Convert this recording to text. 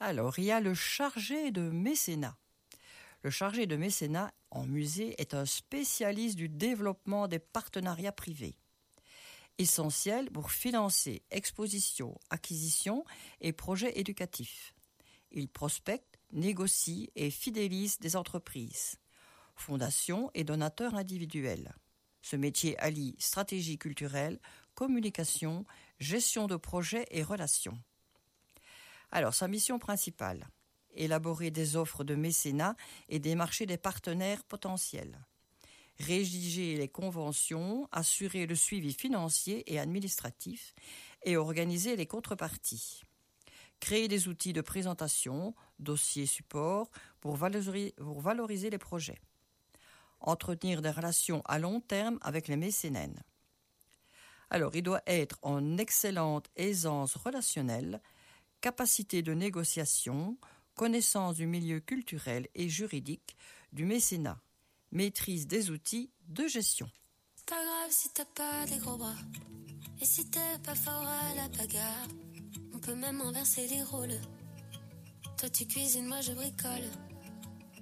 Alors, il y a le chargé de mécénat. Le chargé de mécénat en musée est un spécialiste du développement des partenariats privés. Essentiel pour financer expositions, acquisitions et projets éducatifs. Il prospecte, négocie et fidélise des entreprises, fondations et donateurs individuels. Ce métier allie stratégie culturelle, communication, gestion de projets et relations. Alors, sa mission principale, élaborer des offres de mécénat et démarcher des partenaires potentiels. Rédiger les conventions, assurer le suivi financier et administratif et organiser les contreparties. Créer des outils de présentation, dossiers support pour valoriser les projets. Entretenir des relations à long terme avec les mécènes. Alors, il doit être en excellente aisance relationnelle, capacité de négociation, connaissance du milieu culturel et juridique du mécénat, maîtrise des outils de gestion. Pas grave si t'as pas des gros bras, et si t'es pas fort à la bagarre, on peut même inverser les rôles. Toi tu cuisines, moi je bricole.